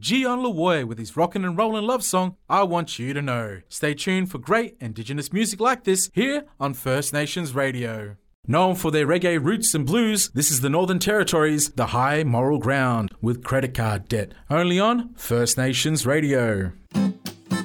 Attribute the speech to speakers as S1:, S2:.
S1: Gion Lawoy with his rockin' and rollin' love song, I Want You to Know. Stay tuned for great Indigenous music like this here on First Nations Radio. Known for their reggae roots and blues, this is the Northern Territory's The High Moral Ground with Credit Card Debt, only on First Nations Radio.